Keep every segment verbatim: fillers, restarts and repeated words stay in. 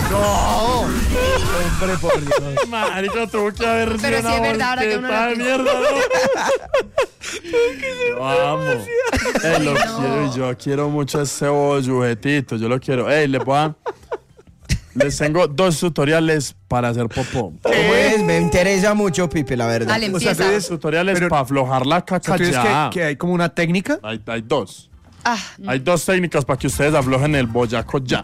No. Hombre, por Dios. Marica, tuvo que haber sido Pero sí es verdad, ahora que uno lo de mierda, ¿no? Vamos. Ey, lo no. quiero y yo quiero mucho a ese bollujetito. Yo lo quiero. Ey, les voy a... Les tengo dos tutoriales para hacer popó. Pues me interesa mucho, Pipe, la verdad. Dale, O sea, empieza. tienes tutoriales para aflojar la O sea, caca ¿tú dices ya. que, que hay como una técnica? Hay, hay dos. Ah, Hay dos técnicas para que ustedes aflojen el boyaco ya.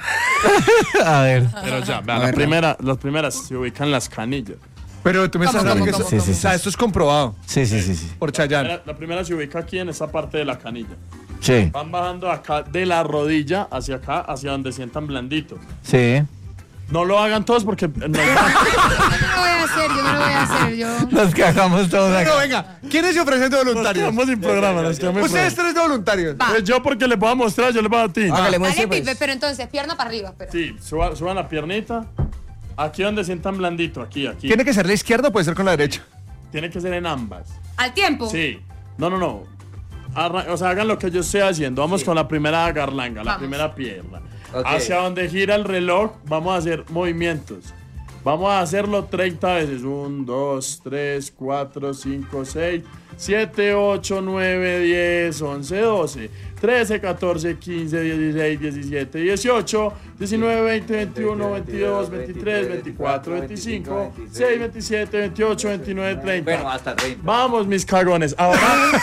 A ver. Pero ya, vean, A la ver, primera, las primeras se ubican las canillas. Pero tú me ¿Cómo, estás dando cómo, que cómo, esto, cómo? o sea, esto es comprobado Sí, sí, sí, sí. por La Chayanne. primera, la primera se ubica aquí en esa parte de la canilla. Sí. Van bajando acá de la rodilla hacia acá, hacia donde sientan blandito. Sí. No lo hagan todos porque no hay yo no lo voy a hacer, yo no lo voy a hacer, yo... Nos cagamos todos Pero acá. venga, ¿quiénes se ofrecen de Nos voluntarios? quedamos sin programa, nos quedamos sin Ustedes programa. tres de voluntarios. Va. Pues yo porque les voy a mostrar, yo les voy a dar a ti. Hágale, Dale, muestre, Pipe, pues. pero entonces, pierna para arriba, espera. Sí, suban, suban la piernita. Aquí donde sientan blandito, aquí, aquí. ¿Tiene que ser la izquierda o puede ser con la derecha? Tiene que ser en ambas. ¿Al tiempo? Sí. No, no, no. Arra- o sea, hagan lo que yo estoy haciendo. Vamos con la primera garlanga, la Vamos. primera pierna. Ok. Hacia donde gira el reloj, vamos a hacer movimientos. Vamos a hacerlo treinta veces. uno, dos, tres, cuatro, cinco, seis, siete, ocho, nueve, diez, once, doce, trece, catorce, quince, dieciséis, diecisiete, dieciocho, diecinueve, veinte, veintiuno, veintidós, veintitrés, veinticuatro, veinticinco, veintiséis, veintisiete, veintiocho, veintinueve, treinta. Bueno, hasta treinta. Vamos, mis cagones. Ahora,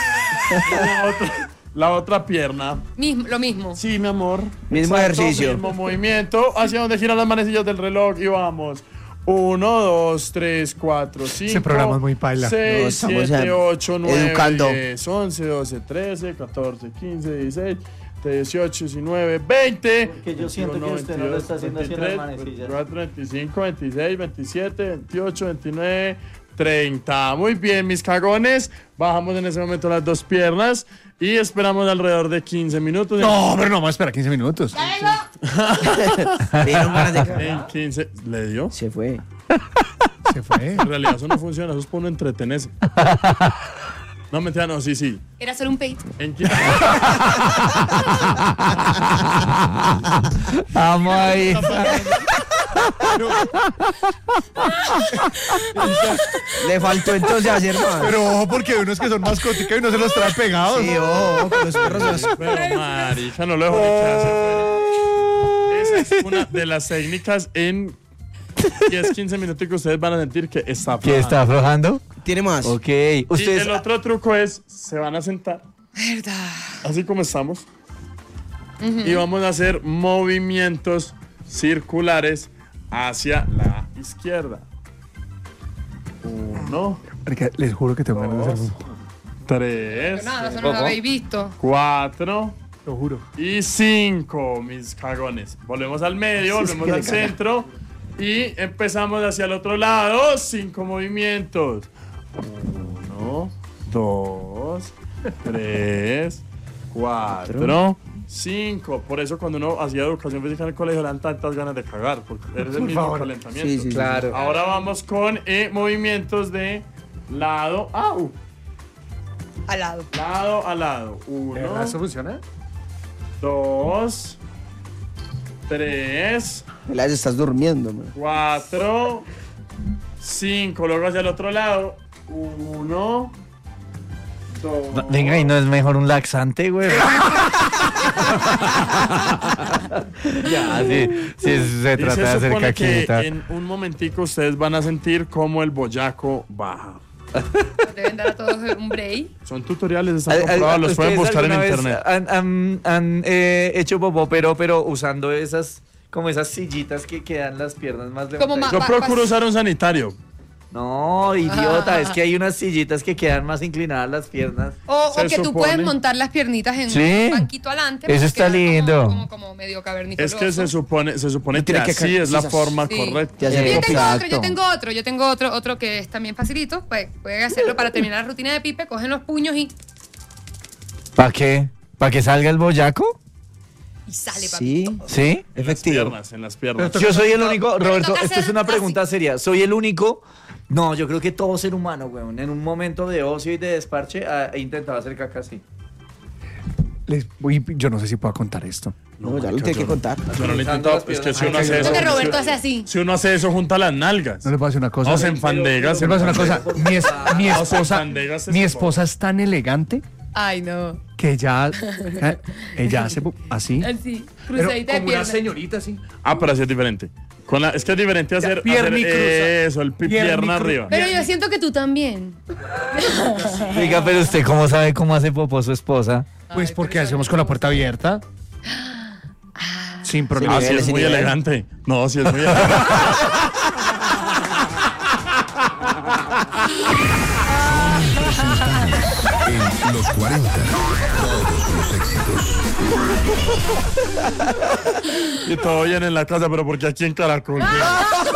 la otra, la otra pierna. Mismo, lo mismo. Sí, mi amor. Mismo ejercicio. Mismo movimiento hacia donde giran las manecillas del reloj y vamos. uno, dos, tres, cuatro, cinco. programa es muy paila. No, seis, estamos siete, ya ocho, nueve, educando. diez, once, doce, trece, catorce, quince, dieciséis, dieciocho, diecinueve, veinte. Porque yo siento que usted no lo está haciendo así en las manecillas. veinticuatro, veinticinco, veintiséis, veintisiete, veintiocho, veintinueve, treinta. Muy bien, mis cagones. Bajamos en ese momento las dos piernas y esperamos alrededor de quince minutos. No, pero no, vamos a esperar quince minutos. Dieron ganas de En cagar. quince. ¿Le dio? Se fue. Se fue. En realidad eso no funciona, eso es para uno entretenerse. No, mentira, no, sí, sí. Era solo un peito. En quince. Vamos ahí. Le faltó entonces hacer más. Pero ojo, porque hay unos que son mascotica y no se los trae pegados. Sí, ojo, con los perros se los- Pero marica, no lo dejo ni que hace. Esa es una de las técnicas en diez, quince minutos que ustedes van a sentir que está ¿Qué está aflojando? Tiene más. Ok. Y Ustedes. el otro truco es, se van a sentar, Verdad. así como estamos, y vamos a hacer movimientos circulares hacia la izquierda. Uno, Marica, les juro que tengo ganas de hacer dos, tres, Nada, eso no lo habéis visto. cuatro Lo juro. y cinco, mis cagones. Volvemos al medio, volvemos al centro y empezamos hacia el otro lado. Cinco movimientos. Uno, dos, tres, cuatro, cinco. Por eso cuando uno hacía educación física en el colegio le dan tantas ganas de cagar, porque eres el mismo favor. calentamiento. Sí, sí, sí. Claro. Ahora vamos con eh, movimientos de lado a uh, Al lado. lado a lado. ¿De Uno, verdad eso funciona? dos, tres, Peláez, estás durmiendo, man. cuatro, cinco. Luego hacia el otro lado. Uno, dos. Venga, ¿y no es mejor un laxante, güey? Ya, sí, sí, se Y trata se de hacer supone que caquita. en un momentico ustedes van a sentir cómo el boyaco baja. Deben dar a todos un break. Son tutoriales, están ¿Al- al- comprobados, los pueden ustedes buscar en alguna vez internet. Han, han- han, eh, hecho popó, pero, pero usando esas, como esas sillitas que quedan las piernas más Como levantadas. Yo va- procuro va- usar un sanitario. No, idiota, Ah. es que hay unas sillitas que quedan más inclinadas las piernas. O, o Se que tú supone- puedes montar las piernitas en Sí. un banquito adelante. Eso para está quedar lindo. Como, como, como medio cavernícola. Es que se supone, se supone No que tiene que así ca- es la quizás- forma Sí. correcta. Ya Yo sé. tengo Exacto. otro, yo tengo otro, yo tengo otro, otro que es también facilito. Pues pueden hacerlo para terminar la rutina de Pipe, cogen los puños y, ¿Para qué? ¿Para que salga el boyaco? y sale, papi. Sí, ¿Sí? En las efectivo. piernas, en las piernas. Yo soy el único, Roberto, toca esto es hacer una así. pregunta seria. ¿Soy el único? No, yo creo que todo ser humano, weón, en un momento de ocio y de desparche ha, ha intentado hacer caca así. Les, uy, yo no sé si puedo contar esto. No, ya lo tiene que contar. Yo no lo he intentado, es que si uno hace eso, Creo que Roberto hace así. si uno hace eso junta las nalgas. No le puedo decir una cosa. No se enfandega. Se me hace una cosa. Mi, es- mi No se esposa, enfandega, se mi se esposa es tan elegante Ay, no. que ella, eh, ella hace pu- así. Así, Pero cruzadita de como una pierna. señorita así. Ah, pero así es diferente. Con la, es que es diferente hacer, pierna hacer y cruza. eso, el pi- Pierna y pierna cru- arriba. Pero yo siento que tú también. Oiga, pero usted cómo sabe cómo hace popó su esposa. Pues porque hacemos con la puerta abierta. Sin Ah, problema. sí, nivel, es ese muy nivel. elegante. No, sí es muy elegante. En los cuarenta, todos los éxitos. Y todo bien en la casa, pero porque aquí en Caracol. ¿Qué?